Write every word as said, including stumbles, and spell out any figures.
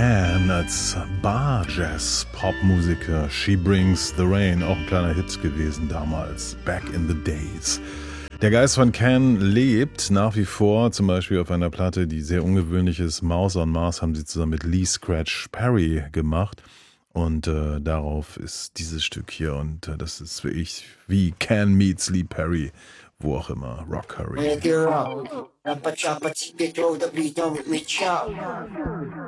Can als Bar-Jazz-Popmusiker. She Brings the Rain, auch ein kleiner Hit gewesen damals, back in the days. Der Geist von Can lebt nach wie vor, zum Beispiel auf einer Platte, die sehr ungewöhnlich ist. Mouse on Mars haben sie zusammen mit Lee Scratch Perry gemacht. Und äh, darauf ist dieses Stück hier. Und äh, das ist für ich wie Can meets Lee Perry, wo auch immer. Rock Curry.